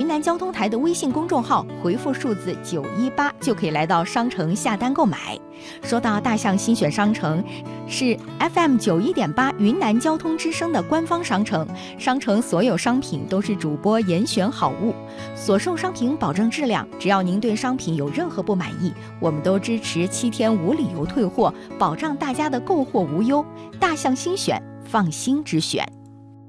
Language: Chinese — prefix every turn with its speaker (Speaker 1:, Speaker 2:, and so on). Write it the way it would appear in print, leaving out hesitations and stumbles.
Speaker 1: 南交通台的微信公众号，回复数字918就可以来到商城下单购买。说到大象新选商城，是 FM91.8 云南交通之声的官方商城，商城所有商品都是主播严选好物，所售商品保证质量，只要您对商品有任何不满意，我们都支持7天无理由退货，保障大家的购货无忧。大象新选，放心之选。